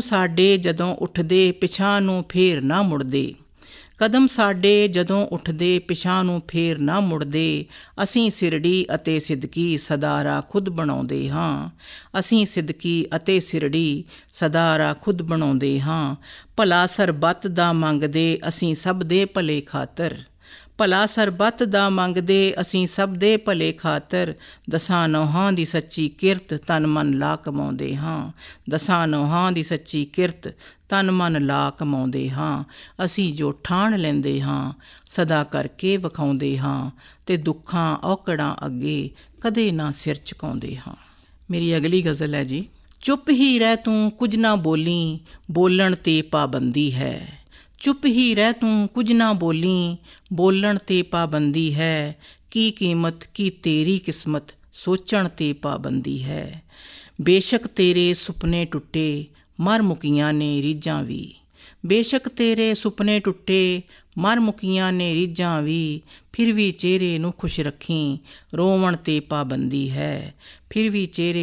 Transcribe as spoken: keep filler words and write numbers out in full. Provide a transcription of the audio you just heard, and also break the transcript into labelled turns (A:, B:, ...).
A: ਸਾਡੇ ਜਦੋਂ ਉੱਠਦੇ ਪਿਛਾਂ ਨੂੰ ਫੇਰ ਨਾ ਮੁੜਦੇ। ਕਦਮ ਸਾਡੇ ਜਦੋਂ ਉੱਠਦੇ ਪਿਛਾਂ ਨੂੰ ਫੇਰ ਨਾ ਮੁੜਦੇ। ਅਸੀਂ ਸਿਰੜੀ ਅਤੇ ਸਿਦਕੀ ਸਦਾਰਾ ਖੁਦ ਬਣਾਉਂਦੇ ਹਾਂ। ਅਸੀਂ ਸਿਦਕੀ ਅਤੇ ਸਿਰੜੀ ਸਦਾਰਾ ਖੁਦ ਬਣਾਉਂਦੇ ਹਾਂ। ਭਲਾ ਸਰਬੱਤ ਦਾ ਮੰਗਦੇ ਅਸੀਂ ਸਭ ਦੇ ਭਲੇ ਖਾਤਰ। ਭਲਾ ਸਰਬੱਤ ਦਾ ਮੰਗਦੇ ਅਸੀਂ ਸਭ ਦੇ ਭਲੇ ਖਾਤਰ। ਦਸਾਂ ਨੌਹਾਂ ਦੀ ਸੱਚੀ ਕਿਰਤ ਤਨ ਮਨ ਲਾ ਕਮਾਉਂਦੇ ਹਾਂ। ਦਸਾਂ ਨੌਹਾਂ ਦੀ ਸੱਚੀ ਕਿਰਤ ਤਨ ਮਨ ਲਾ ਕਮਾਉਂਦੇ ਹਾਂ। ਅਸੀਂ ਜੋ ਠਾਣ ਲੈਂਦੇ ਹਾਂ ਸਦਾ ਕਰਕੇ ਵਿਖਾਉਂਦੇ ਹਾਂ। ਅਤੇ ਦੁੱਖਾਂ ਔਕੜਾਂ ਅੱਗੇ ਕਦੇ ਨਾ ਸਿਰ ਝੁਕਾਉਂਦੇ ਹਾਂ। ਮੇਰੀ ਅਗਲੀ ਗਜ਼ਲ ਹੈ ਜੀ। ਚੁੱਪ ਹੀ ਰਹਿ ਤੂੰ ਕੁਝ ਨਾ ਬੋਲੀ, ਬੋਲਣ 'ਤੇ ਪਾਬੰਦੀ ਹੈ। ਚੁੱਪ ਹੀ ਰਹਿ ਤੂੰ ਕੁਝ ਨਾ ਬੋਲੀ, ਬੋਲਣ 'ਤੇ ਪਾਬੰਦੀ ਹੈ। ਕੀ ਕੀਮਤ ਕੀ ਤੇਰੀ ਕਿਸਮਤ, ਸੋਚਣ 'ਤੇ ਪਾਬੰਦੀ ਹੈ। ਬੇਸ਼ੱਕ ਤੇਰੇ ਸੁਪਨੇ ਟੁੱਟੇ, ਮਰ ਮੁੱਕੀਆਂ ਨੇ ਰੀਝਾਂ ਵੀ। ਬੇਸ਼ੱਕ ਤੇਰੇ ਸੁਪਨੇ ਟੁੱਟੇ, ਮਰ ਮੁੱਕੀਆਂ ਨੇ ਰੀਝਾਂ ਵੀ। ਫਿਰ ਵੀ ਚਿਹਰੇ ਨੂੰ ਖੁਸ਼ ਰੱਖੀਂ, ਰੋਵਣ 'ਤੇ ਪਾਬੰਦੀ ਹੈ। ਫਿਰ ਵੀ ਚਿਹਰੇ